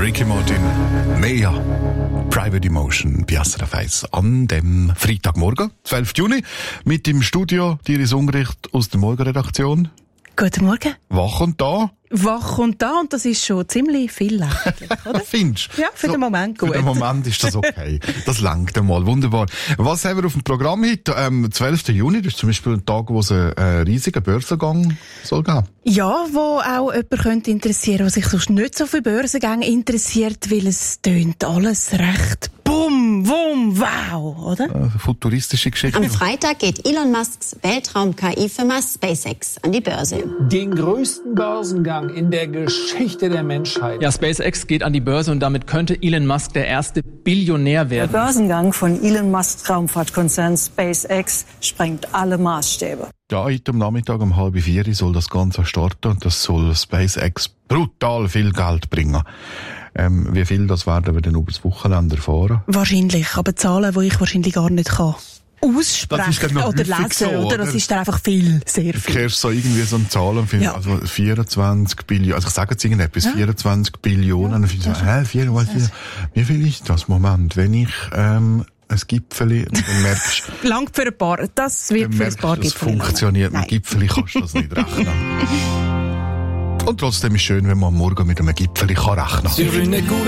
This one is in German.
Ricky Martin. Mea. Private Emotion bei SRF 1 an dem Freitagmorgen, 12. Juni, mit im Studio Iris Ungericht aus der Morgenredaktion. Guten Morgen. Wach und da. Wach und da, und das ist schon ziemlich viel eigentlich, oder? Findest du? Ja, für den Moment gut. Für den Moment ist das okay. Das langt einmal. Wunderbar. Was haben wir auf dem Programm heute? 12. Juni, das ist zum Beispiel ein Tag, wo es einen riesigen Börsengang soll geben. Ja, wo auch jemand könnte interessieren, der sich sonst nicht so für Börsengänge interessiert, weil es tönt alles recht bum, wum, wow, oder? Futuristische Geschichte. Am Freitag geht Elon Musks Weltraum-KI-Firma SpaceX an die Börse. Den größten Börsengang in der Geschichte der Menschheit. Ja, SpaceX geht an die Börse und damit könnte Elon Musk der erste Billionär werden. Der Börsengang von Elon Musks Raumfahrtkonzern SpaceX sprengt alle Maßstäbe. Ja, heute am Nachmittag um 3:30 soll das Ganze starten und das soll SpaceX brutal viel Geld bringen. Wie viel, das werden wir dann über das Wochenende erfahren. Wahrscheinlich, aber Zahlen, die ich wahrscheinlich gar nicht kann aussprechen oder lesen, so, oder? Das ist dann einfach viel, sehr viel. Du hörst so irgendwie so eine Zahl und findest, also 24 Billionen, also ich sage jetzt irgendetwas, 24 Billionen, und findest so, 4 mal 4, wie viel ist das? Moment, wenn ich, ein Gipfeli, dann merkst du... Langt für ein paar, das wird für ein paar das Gipfeli. funktioniert, mit Gipfeli kannst du das nicht rechnen. Und trotzdem ist es schön, wenn man am Morgen mit einem Gipfeli rechnen kann.